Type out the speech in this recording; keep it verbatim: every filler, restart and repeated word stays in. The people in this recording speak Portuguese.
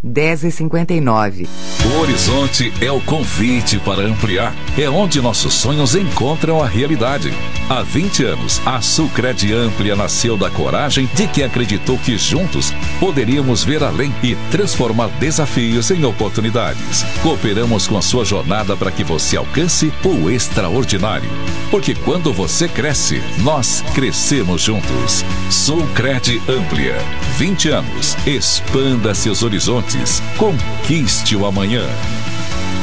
dez e cinquenta e nove. O Horizonte é o convite para ampliar. É onde nossos sonhos encontram a realidade. Há vinte anos, a Sulcred Amplia nasceu da coragem de quem acreditou que juntos poderíamos ver além e transformar desafios em oportunidades. Cooperamos com a sua jornada para que você alcance o extraordinário. Porque quando você cresce, nós crescemos juntos. Sulcred Amplia. vinte anos. Expanda seus horizontes. Conquiste o amanhã.